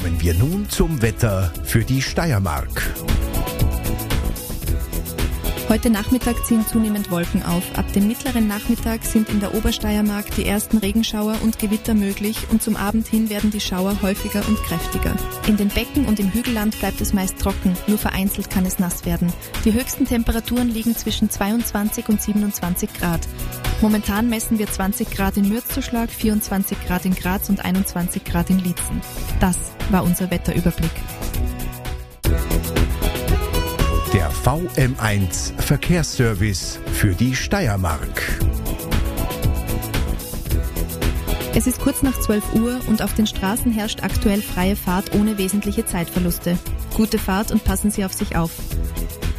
Kommen wir nun zum Wetter für die Steiermark. Heute Nachmittag ziehen zunehmend Wolken auf. Ab dem mittleren Nachmittag sind in der Obersteiermark die ersten Regenschauer und Gewitter möglich und zum Abend hin werden die Schauer häufiger und kräftiger. In den Becken und im Hügelland bleibt es meist trocken, nur vereinzelt kann es nass werden. Die höchsten Temperaturen liegen zwischen 22 und 27 Grad. Momentan messen wir 20 Grad in Mürzzuschlag, 24 Grad in Graz und 21 Grad in Liezen. Das war unser Wetterüberblick. Der VM1 Verkehrsservice für die Steiermark. Es ist kurz nach 12 Uhr und auf den Straßen herrscht aktuell freie Fahrt ohne wesentliche Zeitverluste. Gute Fahrt und passen Sie auf sich auf.